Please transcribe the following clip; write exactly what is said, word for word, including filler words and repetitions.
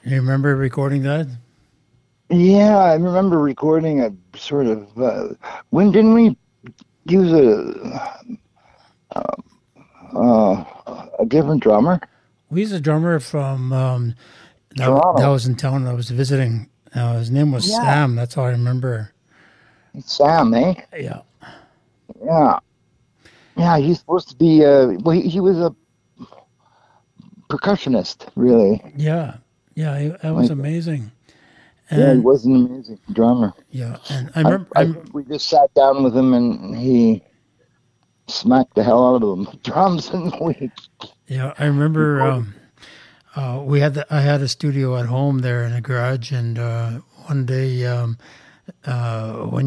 You remember recording that? Yeah, I remember recording a sort of. Uh, when didn't we use a uh, a different drummer? We used a drummer from um, that, that Toronto. was in town. I was visiting. Uh, his name was Yeah, Sam. That's all I remember. it's Sam, eh? Yeah, Yeah, yeah. He's supposed to be. Uh, well, he, he was a percussionist, really. yeah, yeah. It, that was Like, amazing. yeah, he And was an amazing drummer. yeah, and I I remember. I I'm think we just sat down with him and he smacked the hell out of them drums, and we yeah. I remember. recorded. Um, uh, we had the, I had a studio at home there in a garage, and uh, one day um, uh, when